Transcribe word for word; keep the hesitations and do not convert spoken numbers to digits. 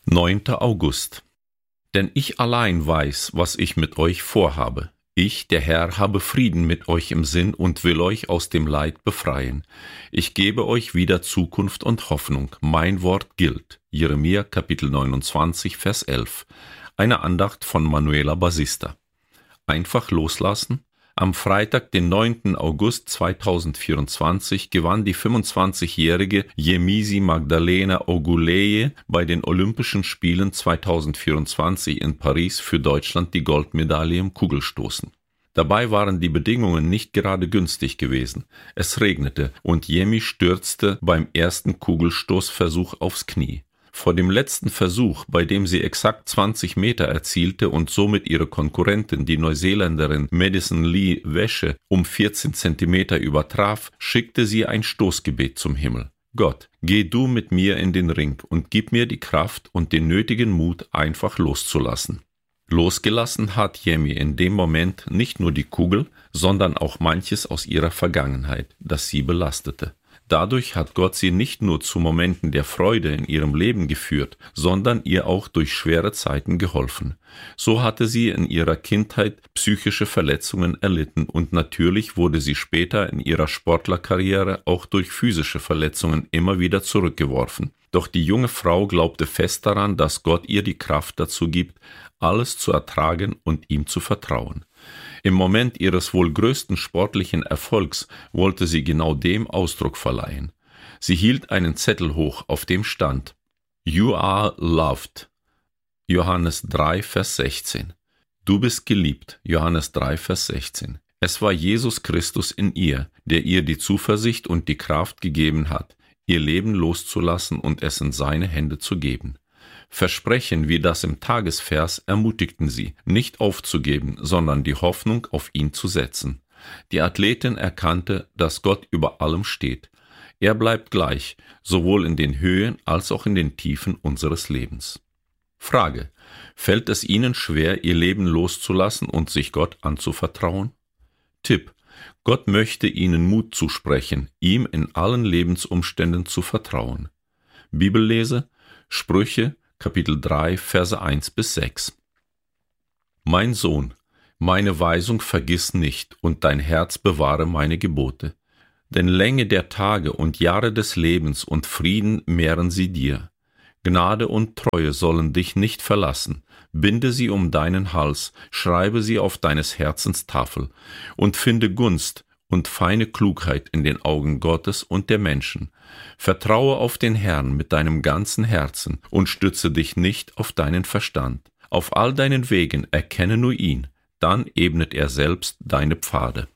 neunter August. Denn ich allein weiß, was ich mit euch vorhabe. Ich, der Herr, habe Frieden mit euch im Sinn und will euch aus dem Leid befreien. Ich gebe euch wieder Zukunft und Hoffnung. Mein Wort gilt. Jeremia, Kapitel neunundzwanzig, Vers elf. Eine Andacht von Manuela Basista. Einfach loslassen? Am Freitag, den neunten August zweitausendvierundzwanzig, gewann die fünfundzwanzigjährige Yemisi Magdalena Oguleye bei den Olympischen Spielen zweitausendvierundzwanzig in Paris für Deutschland die Goldmedaille im Kugelstoßen. Dabei waren die Bedingungen nicht gerade günstig gewesen. Es regnete und Yemi stürzte beim ersten Kugelstoßversuch aufs Knie. Vor dem letzten Versuch, bei dem sie exakt zwanzig Meter erzielte und somit ihre Konkurrentin, die Neuseeländerin Madison Lee Wäsche, um vierzehn Zentimeter übertraf, schickte sie ein Stoßgebet zum Himmel. Gott, geh du mit mir in den Ring und gib mir die Kraft und den nötigen Mut, einfach loszulassen. Losgelassen hat Yemi in dem Moment nicht nur die Kugel, sondern auch manches aus ihrer Vergangenheit, das sie belastete. Dadurch hat Gott sie nicht nur zu Momenten der Freude in ihrem Leben geführt, sondern ihr auch durch schwere Zeiten geholfen. So hatte sie in ihrer Kindheit psychische Verletzungen erlitten und natürlich wurde sie später in ihrer Sportlerkarriere auch durch physische Verletzungen immer wieder zurückgeworfen. Doch die junge Frau glaubte fest daran, dass Gott ihr die Kraft dazu gibt, alles zu ertragen und ihm zu vertrauen. Im Moment ihres wohl größten sportlichen Erfolgs wollte sie genau dem Ausdruck verleihen. Sie hielt einen Zettel hoch, auf dem stand: You are loved. Johannes drei, Vers sechzehn. Du bist geliebt. Johannes drei, Vers sechzehn. Es war Jesus Christus in ihr, der ihr die Zuversicht und die Kraft gegeben hat, ihr Leben loszulassen und es in seine Hände zu geben. Versprechen wie das im Tagesvers ermutigten sie, nicht aufzugeben, sondern die Hoffnung auf ihn zu setzen. Die Athletin erkannte, dass Gott über allem steht. Er bleibt gleich, sowohl in den Höhen als auch in den Tiefen unseres Lebens. Frage: Fällt es Ihnen schwer, Ihr Leben loszulassen und sich Gott anzuvertrauen? Tipp: Gott möchte Ihnen Mut zusprechen, ihm in allen Lebensumständen zu vertrauen. Bibellese: Sprüche, Kapitel drei, Verse eins bis sechs. Mein Sohn, meine Weisung vergiss nicht und dein Herz bewahre meine Gebote. Denn Länge der Tage und Jahre des Lebens und Frieden mehren sie dir. Gnade und Treue sollen dich nicht verlassen. Binde sie um deinen Hals, schreibe sie auf deines Herzens Tafel und finde Gunst und feine Klugheit in den Augen Gottes und der Menschen. Vertraue auf den Herrn mit deinem ganzen Herzen und stütze dich nicht auf deinen Verstand. Auf all deinen Wegen erkenne nur ihn, dann ebnet er selbst deine Pfade.